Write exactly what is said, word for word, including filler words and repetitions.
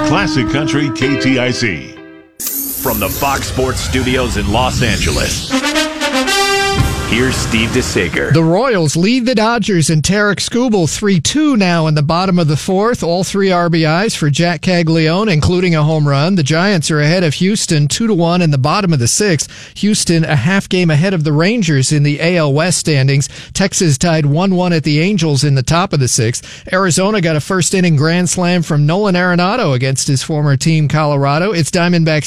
Classic Country K T I C. From the Fox Sports Studios in Los Angeles, here's Steve DeSager. The Royals lead the Dodgers and Tarek Skubal three two now in the bottom of the fourth. All three R B Is for Jack Caglione, including a home run. The Giants are ahead of Houston two to one in the bottom of the sixth. Houston a half game ahead of the Rangers in the A L West standings. Texas tied one one at the Angels in the top of the sixth. Arizona got a first inning grand slam from Nolan Arenado against his former team Colorado. It's Diamondbacks